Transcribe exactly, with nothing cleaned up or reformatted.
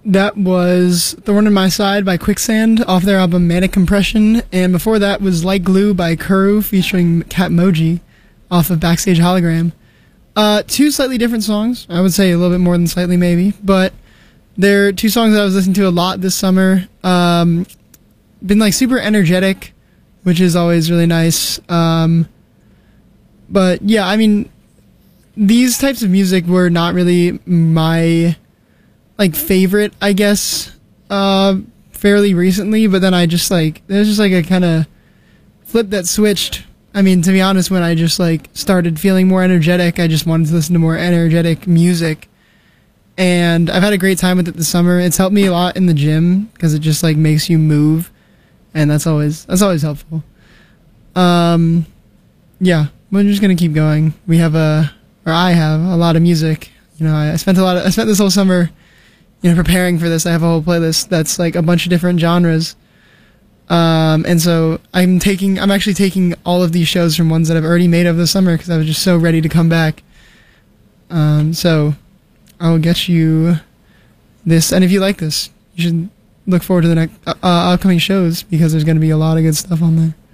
That was Thorn in My Side by Quicksand off their album Manic Compression, and before that was Like Glue by Kuru featuring Cat Moji off of Backstage Hologram. Uh, two slightly different songs. I would say a little bit more than slightly maybe, but they're two songs that I was listening to a lot this summer. Um, been like super energetic, which is always really nice. Um, but yeah, I mean, these types of music were not really my like favorite, I guess, uh, fairly recently, but then I just like, there's just like a kind of flip that switched. I mean, to be honest, when I just like started feeling more energetic, I just wanted to listen to more energetic music. And I've had a great time with it this summer. It's helped me a lot in the gym because it just like makes you move, and that's always that's always helpful. Um, yeah, we're just gonna keep going. We have a, or I have a lot of music. You know, I, I spent a lot of I spent this whole summer, you know, preparing for this. I have a whole playlist that's like a bunch of different genres. Um, and so I'm taking, I'm actually taking all of these shows from ones that I've already made over the summer because I was just so ready to come back. Um, so I'll get you this, and if you like this, you should look forward to the next uh, uh, upcoming shows because there's going to be a lot of good stuff on there.